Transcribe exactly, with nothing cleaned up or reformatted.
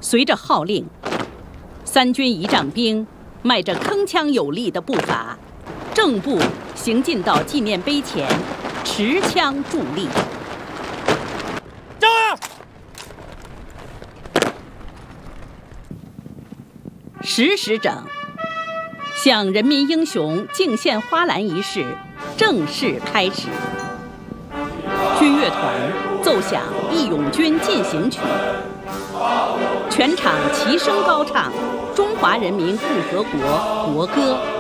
随着号令，三军仪仗兵迈着铿锵有力的步伐，正步行进到纪念碑前，持枪伫立。 站啊！ 十时整，向人民英雄敬献花篮仪式正式开始。军乐团奏响《义勇军进行曲》，全场齐声高唱中华人民共和国国歌。